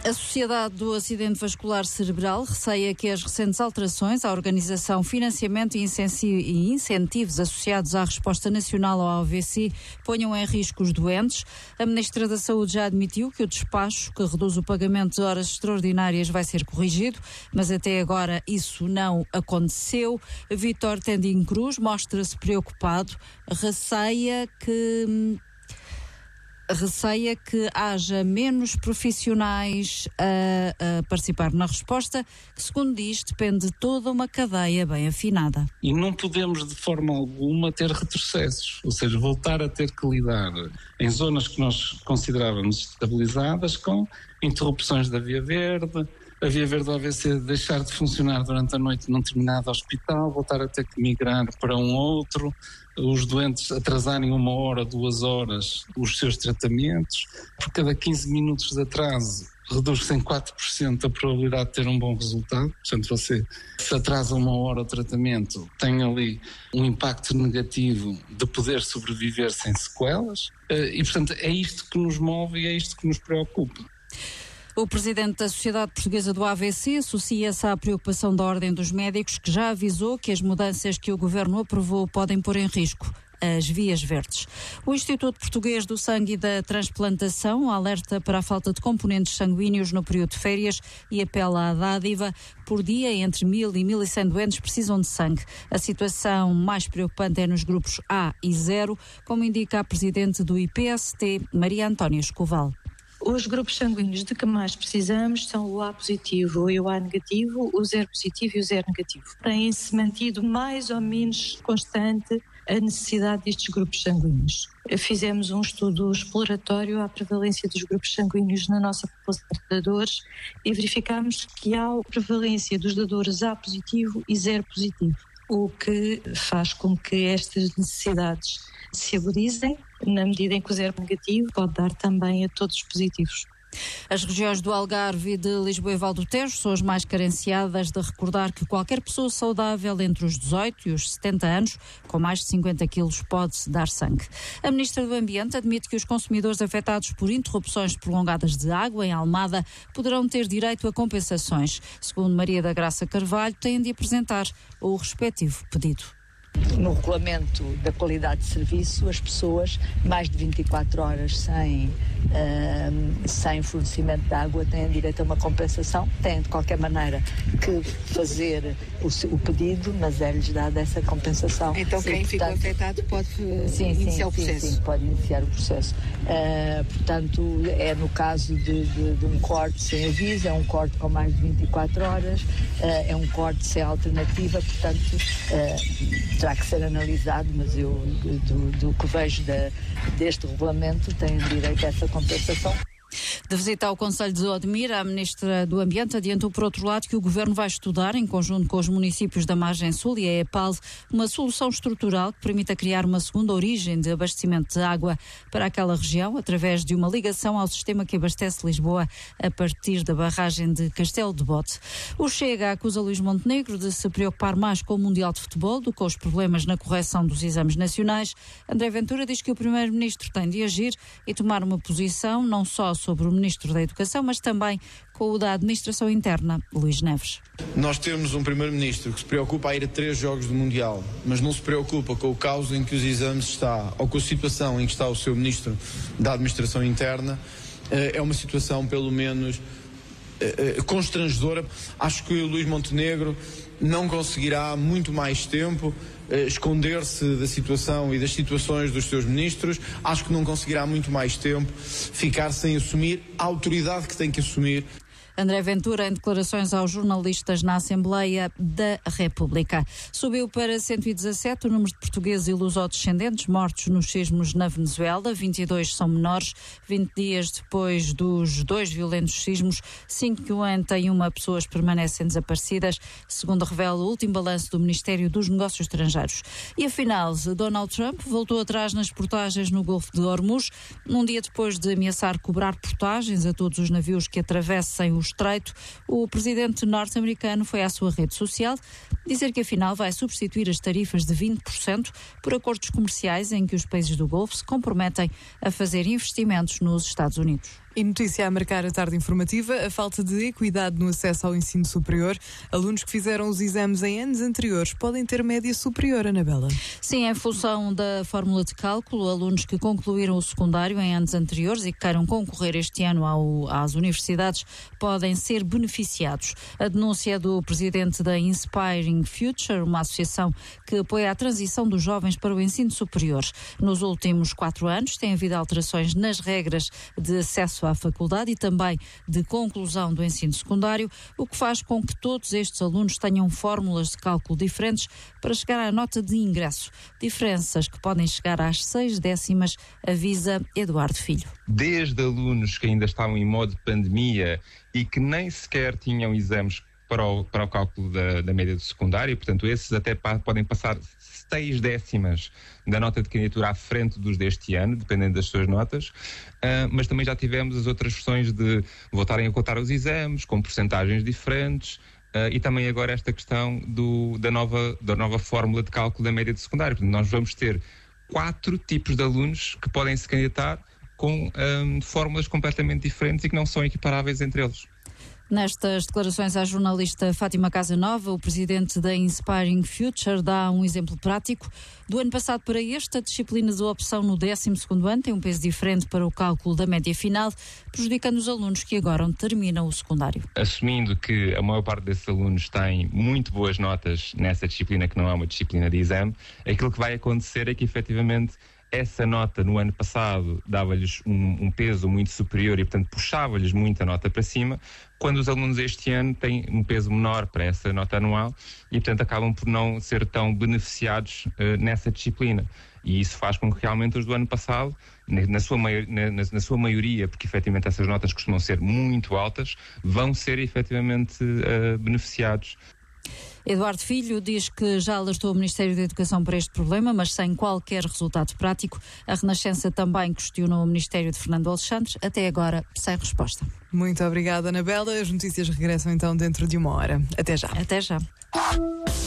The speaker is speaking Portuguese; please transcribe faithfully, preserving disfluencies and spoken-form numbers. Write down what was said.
A Sociedade do Acidente Vascular Cerebral receia que as recentes alterações à organização, financiamento e incentivos associados à resposta nacional ao A V C ponham em risco os doentes. A Ministra da Saúde já admitiu que o despacho, que reduz o pagamento de horas extraordinárias, vai ser corrigido, mas até agora isso não aconteceu. Vítor Tendin Cruz mostra-se preocupado, receia que... receia que haja menos profissionais a, a participar na resposta, que, segundo diz, depende de toda uma cadeia bem afinada. E não podemos de forma alguma ter retrocessos, ou seja, voltar a ter que lidar em zonas que nós considerávamos estabilizadas com interrupções da via verde, a via verde do A V C deixar de funcionar durante a noite num determinado hospital, voltar a ter que migrar para um outro, os doentes atrasarem uma hora, duas horas os seus tratamentos. Por cada quinze minutos de atraso reduz-se em quatro por cento a probabilidade de ter um bom resultado. Portanto, você se atrasa uma hora o tratamento, tem ali um impacto negativo de poder sobreviver sem sequelas e, portanto, é isto que nos move e é isto que nos preocupa. O presidente da Sociedade Portuguesa do A V C associa-se à preocupação da Ordem dos Médicos, que já avisou que as mudanças que o Governo aprovou podem pôr em risco as vias verdes. O Instituto Português do Sangue e da Transplantação alerta para a falta de componentes sanguíneos no período de férias e apela à dádiva. Por dia, entre mil e mil e cem doentes precisam de sangue. A situação mais preocupante é nos grupos A e zero, como indica a presidente do I P S T, Maria Antónia Escoval. Os grupos sanguíneos de que mais precisamos são o A positivo e o A negativo, o zero positivo e o zero negativo. Tem-se mantido mais ou menos constante a necessidade destes grupos sanguíneos. Fizemos um estudo exploratório à prevalência dos grupos sanguíneos na nossa população de dadores e verificámos que há prevalência dos dadores A positivo e zero positivo, o que faz com que estas necessidades se agudizem, na medida em que o zero negativo pode dar também a todos os positivos. As regiões do Algarve e de Lisboa e Val do Tejo são as mais carenciadas. De recordar que qualquer pessoa saudável entre os dezoito e os setenta anos, com mais de cinquenta quilos, pode dar sangue. A Ministra do Ambiente admite que os consumidores afetados por interrupções prolongadas de água em Almada poderão ter direito a compensações. Segundo Maria da Graça Carvalho, têm de apresentar o respectivo pedido. No regulamento da qualidade de serviço, as pessoas mais de vinte e quatro horas sem, uh, sem fornecimento de água têm direito a uma compensação, têm de qualquer maneira que fazer o, o pedido, mas é-lhes dada essa compensação. Então sim, quem ficou afetado pode sim, iniciar sim, o processo? Sim, sim, pode iniciar o processo. Uh, portanto, é no caso de, de, de um corte sem aviso, é um corte com mais de vinte e quatro horas, uh, é um corte sem alternativa, portanto, uh, terá que ser analisado, mas eu, do, do que vejo da, deste regulamento, tenho direito a essa compensação. De visita ao Concelho de Odmir, a Ministra do Ambiente adiantou, por outro lado, que o Governo vai estudar, em conjunto com os municípios da Margem Sul e a EPAL, uma solução estrutural que permita criar uma segunda origem de abastecimento de água para aquela região, através de uma ligação ao sistema que abastece Lisboa a partir da barragem de Castelo de Bote. O Chega acusa Luís Montenegro de se preocupar mais com o Mundial de Futebol do que com os problemas na correção dos exames nacionais. André Ventura diz que o Primeiro-Ministro tem de agir e tomar uma posição não só sobre o Ministro da Educação, mas também com o da Administração Interna, Luís Neves. Nós temos um Primeiro-Ministro que se preocupa a ir a três jogos do Mundial, mas não se preocupa com o caos em que os exames está, ou com a situação em que está o seu Ministro da Administração Interna. É uma situação, pelo menos, constrangedora. Acho que o Luís Montenegro não conseguirá muito mais tempo eh, esconder-se da situação e das situações dos seus ministros. Acho que não conseguirá muito mais tempo ficar sem assumir a autoridade que tem que assumir. André Ventura, em declarações aos jornalistas na Assembleia da República. Subiu para cento e dezassete o número de portugueses e lusodescendentes mortos nos sismos na Venezuela. vinte e dois são menores. vinte dias depois dos dois violentos sismos, cinquenta e uma pessoas permanecem desaparecidas, segundo revela o último balanço do Ministério dos Negócios Estrangeiros. E afinal, Donald Trump voltou atrás nas portagens no Golfo de Hormuz, um dia depois de ameaçar cobrar portagens a todos os navios que atravessem o estreito. O presidente norte-americano foi à sua rede social dizer que afinal vai substituir as tarifas de vinte por cento por acordos comerciais em que os países do Golfo se comprometem a fazer investimentos nos Estados Unidos. E notícia a marcar a tarde informativa, a falta de equidade no acesso ao ensino superior. Alunos que fizeram os exames em anos anteriores podem ter média superior, Anabela. Sim, em função da fórmula de cálculo, alunos que concluíram o secundário em anos anteriores e que queiram concorrer este ano ao, às universidades podem ser beneficiados. A denúncia é do presidente da Inspiring Future, uma associação que apoia a transição dos jovens para o ensino superior. Nos últimos quatro anos tem havido alterações nas regras de acesso à faculdade e também de conclusão do ensino secundário, o que faz com que todos estes alunos tenham fórmulas de cálculo diferentes para chegar à nota de ingresso. Diferenças que podem chegar às seis décimas, avisa Eduardo Filho. Desde alunos que ainda estavam em modo pandemia e que nem sequer tinham exames para o, para o cálculo da, da média do secundário, portanto esses até pa, podem passar seis décimas da nota de candidatura à frente dos deste ano, dependendo das suas notas, uh, mas também já tivemos as outras versões de voltarem a contar os exames, com percentagens diferentes, uh, e também agora esta questão do, da, nova, da nova fórmula de cálculo da média do secundário. Portanto, nós vamos ter quatro tipos de alunos que podem se candidatar com um, fórmulas completamente diferentes e que não são equiparáveis entre eles. Nestas declarações à jornalista Fátima Casanova, o presidente da Inspiring Future dá um exemplo prático. Do ano passado para este, a disciplina de opção no décimo segundo ano tem um peso diferente para o cálculo da média final, prejudicando os alunos que agora terminam o secundário. Assumindo que a maior parte desses alunos tem muito boas notas nessa disciplina, que não é uma disciplina de exame, aquilo que vai acontecer é que, efetivamente, essa nota no ano passado dava-lhes um, um peso muito superior e, portanto, puxava-lhes muita nota para cima, quando os alunos este ano têm um peso menor para essa nota anual e, portanto, acabam por não ser tão beneficiados uh, nessa disciplina. E isso faz com que realmente os do ano passado, na sua, maior, na, na sua maioria, porque efetivamente essas notas costumam ser muito altas, vão ser efetivamente uh, beneficiados. Eduardo Filho diz que já alertou o Ministério da Educação para este problema, mas sem qualquer resultado prático. A Renascença também questionou o Ministério de Fernando Alexandre, até agora sem resposta. Muito obrigada, Anabela. As notícias regressam então dentro de uma hora. Até já. Até já.